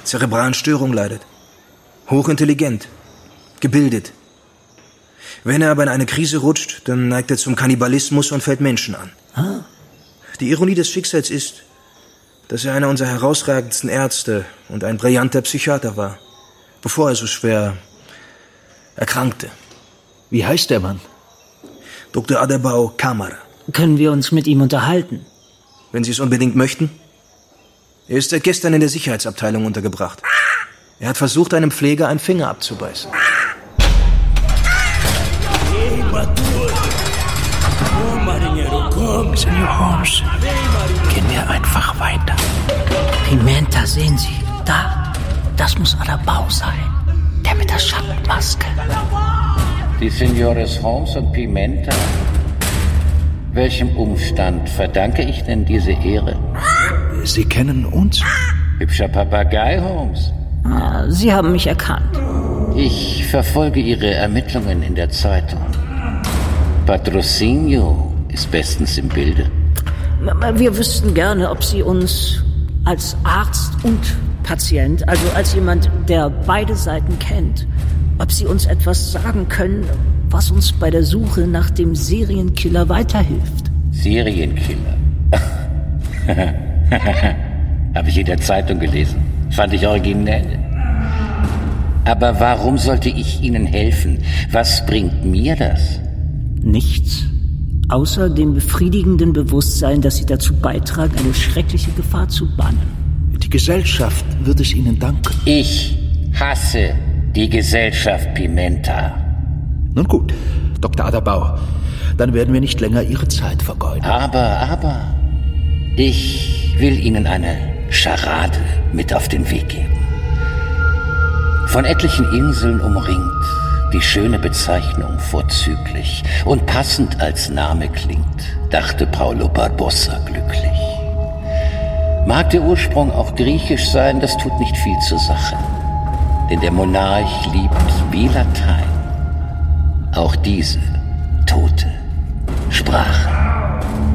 zerebralen Störungen leidet. Hochintelligent, gebildet. Wenn er aber in eine Krise rutscht, dann neigt er zum Kannibalismus und fällt Menschen an. Ah. Die Ironie des Schicksals ist, dass er einer unserer herausragendsten Ärzte und ein brillanter Psychiater war, bevor er so schwer erkrankte. Wie heißt der Mann? Dr. Aderbao Kamara. Können wir uns mit ihm unterhalten? Wenn Sie es unbedingt möchten. Er ist seit gestern in der Sicherheitsabteilung untergebracht. Er hat versucht, einem Pfleger einen Finger abzubeißen. Senor Holmes, gehen wir einfach weiter. Pimenta, sehen Sie, da. Das muss Aderbao sein. Der mit der Schattenmaske. Die Senores Holmes und Pimenta. Welchem Umstand verdanke ich denn diese Ehre? Sie kennen uns? Hübscher Papagei, Holmes. Sie haben mich erkannt. Ich verfolge Ihre Ermittlungen in der Zeitung. Patrocinio ist bestens im Bilde. Wir wüssten gerne, ob Sie uns als Arzt und Patient, also als jemand, der beide Seiten kennt, ob Sie uns etwas sagen können, was uns bei der Suche nach dem Serienkiller weiterhilft. Serienkiller? Habe ich in der Zeitung gelesen. Fand ich originell. Aber warum sollte ich Ihnen helfen? Was bringt mir das? Nichts. Außer dem befriedigenden Bewusstsein, dass Sie dazu beitragen, eine schreckliche Gefahr zu bannen. Die Gesellschaft wird es Ihnen danken. Ich hasse die Gesellschaft, Pimenta. Nun gut, Dr. Aderbao, dann werden wir nicht länger Ihre Zeit vergeuden. Aber, ich will Ihnen eine Scharade mit auf den Weg geben. Von etlichen Inseln umringt, die schöne Bezeichnung vorzüglich und passend als Name klingt, dachte Paulo Barbossa glücklich. Mag der Ursprung auch griechisch sein, das tut nicht viel zur Sache. Denn der Monarch liebt wie Latein auch diese tote Sprache.